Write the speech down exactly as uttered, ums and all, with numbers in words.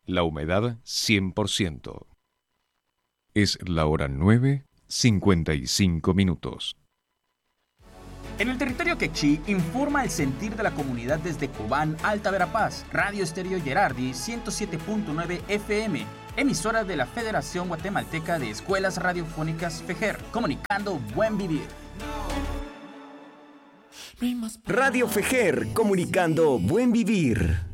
La humedad cien por ciento. Es la hora nueve, cincuenta y cinco minutos. En el territorio quechí informa el sentir de la comunidad desde Cobán, Alta Verapaz, Radio Estéreo Gerardi ciento siete punto nueve F M, emisora de la Federación Guatemalteca de Escuelas Radiofónicas FEGER, comunicando buen vivir. Radio FEGER, comunicando buen vivir.